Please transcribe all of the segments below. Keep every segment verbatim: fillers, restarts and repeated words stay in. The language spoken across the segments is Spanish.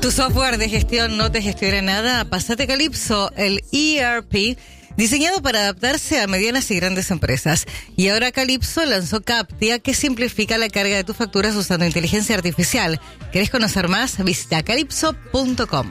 ¿Tu software de gestión no te gestiona nada? Pásate Calypso, el E R P, diseñado para adaptarse a medianas y grandes empresas. Y ahora Calypso lanzó Captia, que simplifica la carga de tus facturas usando inteligencia artificial. ¿Querés conocer más? Visita calypso punto com.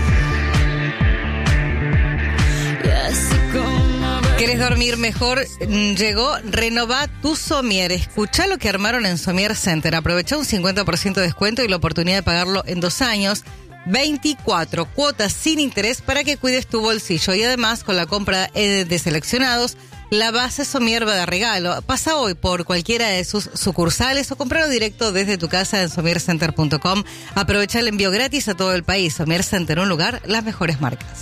¿Querés dormir mejor? Llegó Renová tu Somier. Escuchá lo que armaron en Somier Center. Aprovechá un cincuenta por ciento de descuento y la oportunidad de pagarlo en dos años. veinticuatro cuotas sin interés para que cuides tu bolsillo. Y además, con la compra de seleccionados, la base Somier va de regalo. Pasa hoy por cualquiera de sus sucursales o comprarlo directo desde tu casa en somier center punto com. Aprovecha el envío gratis a todo el país. Somier Center, un lugar, las mejores marcas.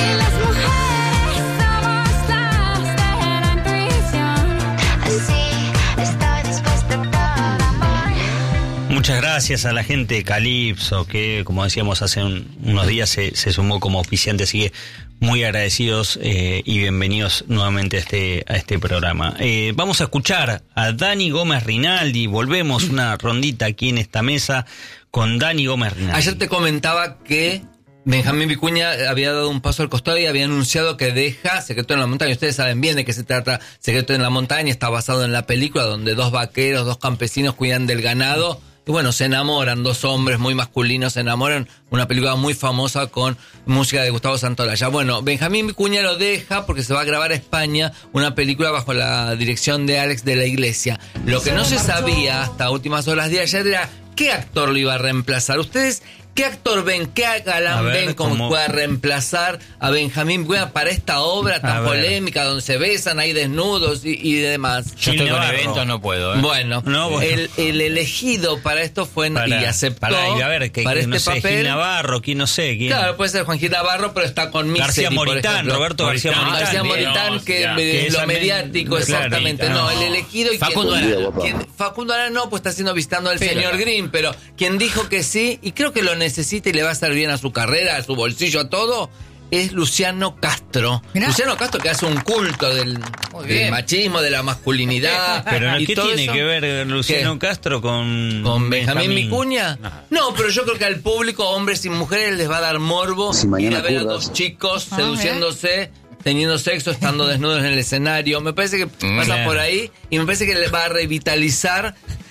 Muchas gracias a la gente de Calypso, que como decíamos hace un, unos días se, se sumó como oficiante, así que muy agradecidos eh, y bienvenidos nuevamente a este, a este programa. Eh, vamos a escuchar a Dani Gómez Rinaldi, volvemos una rondita aquí en esta mesa con Dani Gómez Rinaldi. Ayer te comentaba que Benjamín Vicuña había dado un paso al costado y había anunciado que deja Secreto en la Montaña. Ustedes saben bien de qué se trata Secreto en la Montaña, está basado en la película donde dos vaqueros, dos campesinos cuidan del ganado. Y bueno, se enamoran, dos hombres muy masculinos se enamoran, una película muy famosa con música de Gustavo Santaolalla. Bueno, Benjamín Vicuña lo deja porque se va a grabar a España una película bajo la dirección de Alex de la Iglesia. Lo que no se sabía hasta últimas horas de ayer era qué actor lo iba a reemplazar. ¿Ustedes qué actor ven, qué galán ver, ven como ¿cómo? pueda reemplazar a Benjamín Vicuña para esta obra tan polémica donde se besan ahí desnudos y, y demás? Yo estoy con eventos, no puedo. ¿eh? Bueno, no, bueno. El, el elegido para esto fue para, y aceptó para, y a ver, que, para que, este no sé, papel. Gil Navarro, quién no sé. ¿Quién? Claro, puede ser Juan Gil Navarro, pero está con Misery, García Moritán, Roberto García Moritán. García Moritán, que, ya, que que lo mediático, claro, exactamente. No, no, el elegido y Facundo Arana. Quien, Facundo Arana no, pues está haciendo visitando al pero, señor Green, pero quien dijo que sí, y creo que lo necesita y le va a hacer bien a su carrera, a su bolsillo, a todo, es Luciano Castro. Mirá. Luciano Castro, que hace un culto del, del machismo, de la masculinidad. Pero ¿y ¿qué tiene eso? que ver Luciano ¿Qué? Castro con, ¿Con Benjamín Vicuña? No. no, pero yo creo que al público, hombres y mujeres, les va a dar morbo si ir a ver a dos chicos ah, seduciéndose, ¿eh? teniendo sexo, estando desnudos en el escenario. Me parece que pasa claro. por ahí y me parece que le va a revitalizar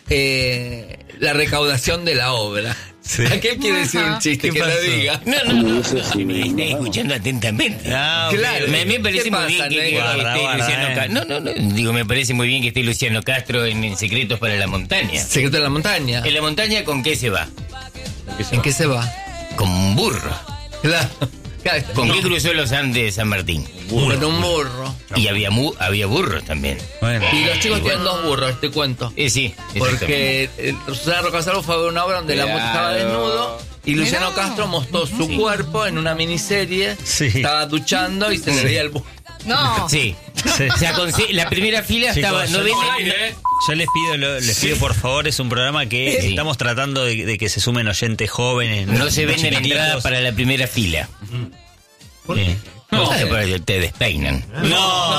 eh, la recaudación de la obra. Sí. Aquel quiere decir un chiste, que lo diga. No, no, no. Si me está escuchando atentamente. No, claro. Me, me parece muy bien que, que, que esté Luciano Castro. No, no, no. Digo, me parece muy bien que esté Luciano Castro en, en Secretos para la Montaña. Secretos de la Montaña. ¿En la montaña con qué se va? ¿En qué se va? Con un burro. Claro. ¿Con no. qué cruzó los Andes de San Martín? Burro. Con un burro. Y había mu había burros también. Bueno. Y los chicos tienen dos burros, te cuento. Eh, sí. Porque Susana Rocasalvo fue a ver una obra donde claro. la moto estaba desnudo y Luciano Mirá. Castro mostró su sí. cuerpo en una miniserie. Sí. Estaba duchando y se le veía el burro. No. Sí. sí. O sea, con, la primera fila Chicos, estaba... No ven, yo les pido, lo, les pido por favor, es un programa que sí. estamos tratando de, de que se sumen oyentes jóvenes. No se venden entradas para la primera fila. ¿Por qué? No, no. Te despeinan. No,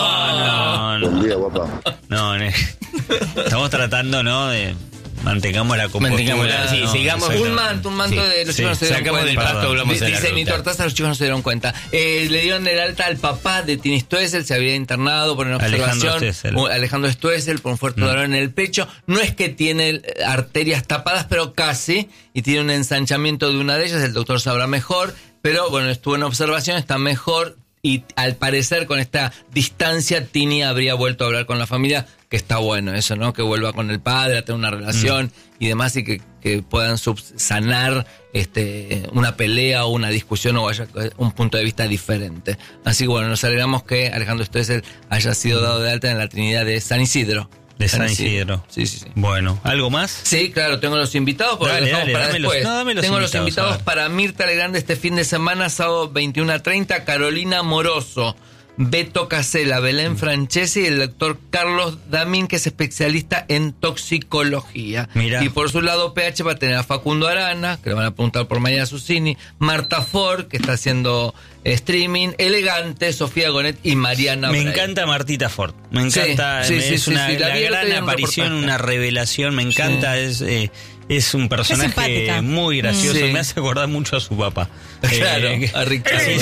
no, no. Buen día, guapa. No, no. Estamos tratando, ¿no? De mantengamos la compostura. Sí, no, sigamos. Un manto, un manto sí, de los sí, chicos no se dieron sacamos cuenta. Del pasto, hablamos Dice, dice Nito Artaza, los chicos no se dieron cuenta. Eh, le dieron el alta al papá de Tini Stoessel, se había internado por una observación. Alejandro Stoessel. Alejandro Stoessel, por un fuerte dolor mm. en el pecho. No es que tiene arterias tapadas, pero casi. Y tiene un ensanchamiento de una de ellas, el doctor sabrá mejor. Pero bueno, estuvo en observación, está mejor. Y al parecer con esta distancia Tini habría vuelto a hablar con la familia, que está bueno eso, ¿no? Que vuelva con el padre a tener una relación mm. y demás y que, que puedan subsanar este, una pelea o una discusión o haya un punto de vista diferente. Así que bueno, nos alegramos que Alejandro Stoessel haya sido dado de alta en la Trinidad de San Isidro. De San, San Isidro. Isidro. Sí, sí, sí. Bueno, ¿algo más? Sí, claro, tengo los invitados. Porque dale, dale, para después. Los, no, dame los tengo invitados, los invitados para Mirta Legrand este fin de semana, sábado veintiuno a treinta, Carolina Moroso, Beto Casella, Belén Francesi y el doctor Carlos Damín, que es especialista en toxicología. Mirá. Y por su lado, P H va a tener a Facundo Arana, que le van a preguntar por María Susini, Marta Ford, que está haciendo streaming, Elegante, Sofía Gonet y Mariana Me Bray. encanta Martita Ford. Me encanta. Sí, sí, es sí, una sí, sí. La la gran aparición, una revelación. Me encanta. Sí. Es, eh, es un personaje simpática. muy gracioso, Sí. me hace acordar mucho a su papá. Claro, Eh, a Ricardo. sí,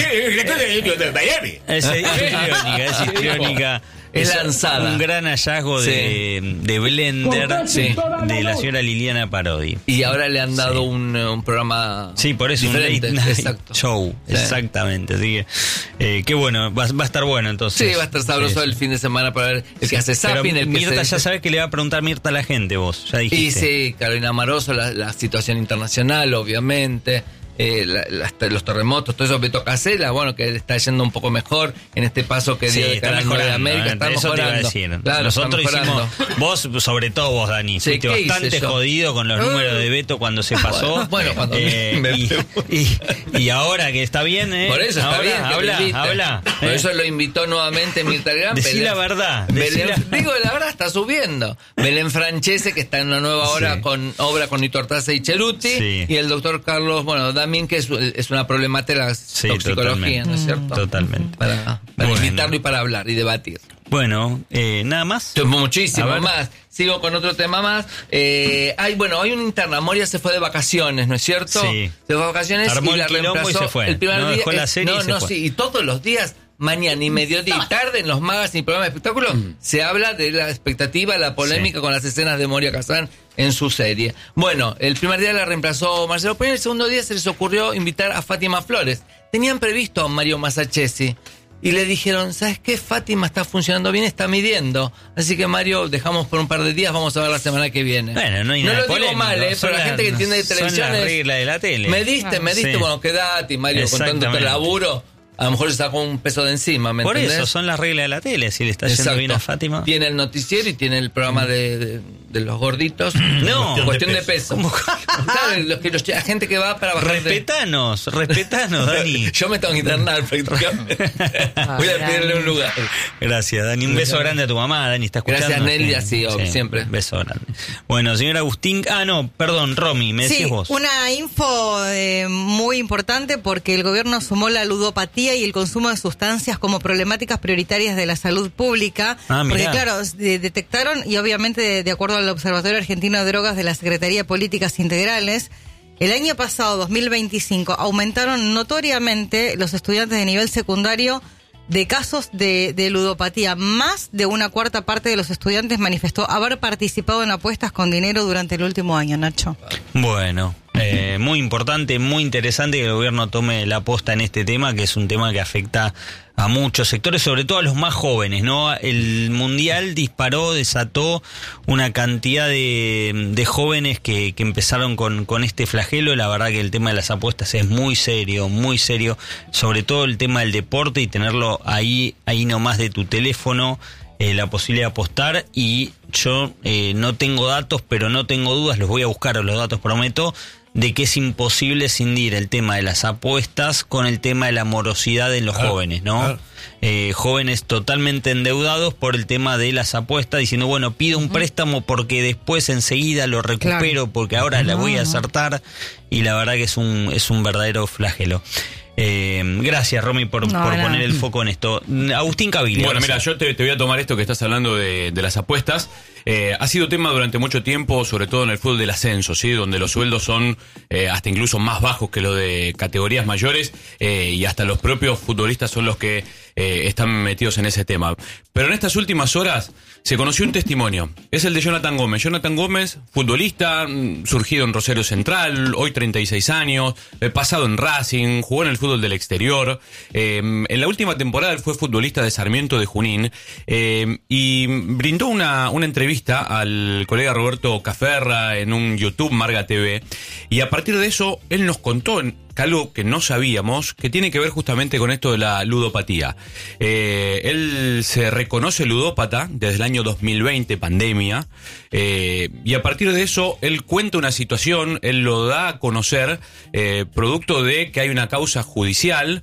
Es, es histriónica, es histriónica. Es lanzada. Un gran hallazgo de, de Blender Sí. de la señora Liliana Parodi. Y ahora le han dado Sí. un, un programa Sí, por eso diferente. un late night Exacto. show, Sí. exactamente. Así que, eh, qué bueno, va, va a estar bueno entonces. Sí, va a estar sabroso Sí, el fin de semana para ver el que hace Pero Zapping, el que Mirta, se- ya sabes que le va a preguntar Mirta a la gente, vos, ya Y dijiste. sí, Carolina Maroso, la, la situación internacional, obviamente, eh, la- las- los terremotos, todo eso, Beto Casella, bueno, que está yendo un poco mejor en este paso que Sí, dio de está Canal nueve de mejorando, América, ¿eh? está Eso te iba a mejorando. decir. Claro, Nosotros está hicimos, mejorando. vos, sobre todo vos, Dani, Sí, fuiste ¿qué hice bastante yo? jodido con los Uh. números de Beto cuando se pasó. Bueno, cuando me- me y, y, y ahora que está bien, ¿eh? Por eso está ahora, bien que habla, lo invite. habla. Por ¿eh? eso lo invitó nuevamente Mirta Legrand. Decí Belén- la verdad, Belén- decí la- Digo, la verdad está subiendo. Belén Francese, que está en una nueva obra Sí. con obra con Nito Artaza y Cheruti. Sí. Y el doctor Carlos, bueno, Damien, que es, es una problemática de Sí, toxicología, totalmente. ¿no es cierto? Totalmente. Para, para Bueno. invitarlo y para hablar y debatir. Bueno, eh, nada más. Muchísimo A ver. más. Sigo con otro tema más. Eh, hay, bueno, hay una interna. Moria se fue de vacaciones, ¿no es cierto? Sí. Se fue de vacaciones Armó y el la quilombo y reemplazó se fue. el primer No, día. dejó la eh, serie no, y se no, fue. sí. Y todos los días, mañana y mediodía y tarde, en los magazines y programas de espectáculos, se habla de la expectativa, la polémica Sí. con las escenas de Moria Kazan en su serie. Bueno, el primer día la reemplazó Marcelo Peña, el segundo día se les ocurrió invitar a Fátima Flores. Tenían previsto a Mario Masachesi. Y le dijeron, ¿sabes qué? Fátima está funcionando bien, está midiendo. Así que Mario, dejamos por un par de días, vamos a ver la semana que viene. Bueno, no hay no nada lo digo polémico. mal, ¿eh? Son Pero la las- gente que entiende de son televisión las es, reglas de la tele. me diste, me diste, Sí. bueno, quedate, y Mario, con tanto Exactamente. laburo, a lo mejor se sacó un peso de encima, ¿me Por entendés? eso, son las reglas de la tele. Si le está yendo Exacto. bien a Fátima. Tiene el noticiero y tiene el programa de, de, de los gorditos. No. Cuestión de peso. ¿Cómo? Claro, los que, los, la gente que va para bajar de- Respetanos, respetanos, Dani. Yo me tengo que internar prácticamente. Voy a pedirle un lugar. Gracias, Dani. Un beso grande a tu mamá, Dani. ¿Está escuchando? Gracias, Nelia, sí, obvio, siempre. Un beso grande. Bueno, señor Agustín. Ah, no, perdón, Romy, me decías Sí, vos. una info eh, muy importante porque el gobierno sumó la ludopatía y el consumo de sustancias como problemáticas prioritarias de la salud pública. Ah, porque mirá. claro, de- detectaron y obviamente de, de acuerdo al Observatorio Argentino de Drogas de la Secretaría de Políticas Integrales, el año pasado, dos mil veinticinco, aumentaron notoriamente los estudiantes de nivel secundario de casos de, de ludopatía. Más de una cuarta parte de los estudiantes manifestó haber participado en apuestas con dinero durante el último año, Nacho. Bueno, eh, muy importante, muy interesante que el gobierno tome la posta en este tema, que es un tema que afecta a muchos sectores, sobre todo a los más jóvenes, ¿no? El mundial disparó, desató una cantidad de, de jóvenes que, que empezaron con, con este flagelo. La verdad que el tema de las apuestas es muy serio, muy serio, sobre todo el tema del deporte y tenerlo ahí, ahí nomás de tu teléfono. Eh, la posibilidad de apostar y yo eh, no tengo datos, pero no tengo dudas, los voy a buscar los datos, prometo, de que es imposible cindir el tema de las apuestas con el tema de la morosidad en los Claro, jóvenes, ¿no? claro. Eh, jóvenes totalmente endeudados por el tema de las apuestas, diciendo, bueno, pido un préstamo porque después enseguida lo recupero, Claro. porque ahora la No, voy a no. acertar, y la verdad que es un, es un verdadero flagelo. Eh, gracias, Romy, por, No, por nada. poner el foco en esto. Agustín Caviglia. Bueno, ahora mira, sí. yo te, te voy a tomar esto que estás hablando de, de las apuestas. Eh, ha sido tema durante mucho tiempo, sobre todo en el fútbol del ascenso, ¿sí? Donde los sueldos son eh, hasta incluso más bajos que los de categorías mayores eh, y hasta los propios futbolistas son los que eh, están metidos en ese tema. Pero en estas últimas horas se conoció un testimonio. Es el de Jonathan Gómez. Jonathan Gómez, futbolista, mm, surgido en Rosario Central, hoy treinta y seis años, eh, pasado en Racing, jugó en el fútbol del exterior. Eh, en la última temporada él fue futbolista de Sarmiento de Junín eh, y brindó una, una entrevista al colega Roberto Caferra en un YouTube, Marga T V, y a partir de eso él nos contó que algo que no sabíamos, que tiene que ver justamente con esto de la ludopatía. Eh, él se reconoce ludópata desde el año dos mil veinte, pandemia, eh, y a partir de eso él cuenta una situación, él lo da a conocer, eh, producto de que hay una causa judicial.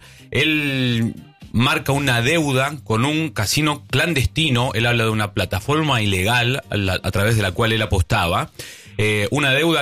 Él marca una deuda con un casino clandestino. Él habla de una plataforma ilegal a, la- a través de la cual él apostaba, eh, una deuda